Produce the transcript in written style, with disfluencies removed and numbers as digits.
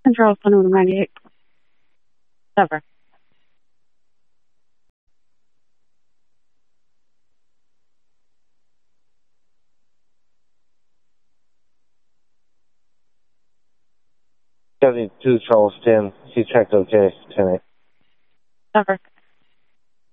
Charleston, 98. Never. Seventy-two Charleston. C check okay, 10-8. Never.